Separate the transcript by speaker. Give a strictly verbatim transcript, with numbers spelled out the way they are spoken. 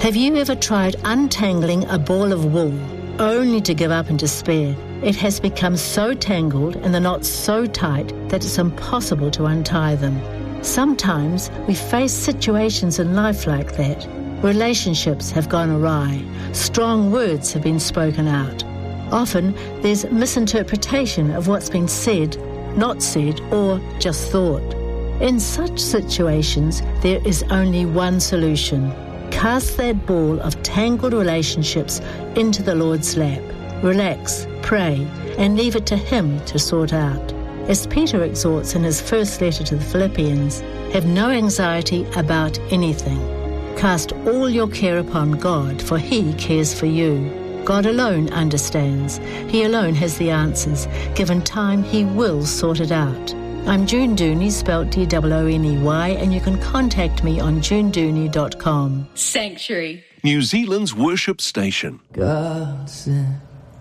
Speaker 1: Have you ever tried untangling a ball of wool only to give up in despair? It has become so tangled and the knots so tight that it's impossible to untie them. Sometimes we face situations in life like that. Relationships have gone awry. Strong words have been spoken out. Often there's misinterpretation of what's been said, not said, or just thought. In such situations, there is only one solution. Cast that ball of tangled relationships into the Lord's lap. Relax, pray, and leave it to Him to sort out. As Peter exhorts in his first letter to the Philippians, have no anxiety about anything. Cast all your care upon God, for He cares for you. God alone understands. He alone has the answers. Given time, He will sort it out. I'm June Dooney, spelt D O O N E Y, and you can contact me on june dooney dot com.
Speaker 2: Sanctuary,
Speaker 3: New Zealand's worship station.
Speaker 4: God sent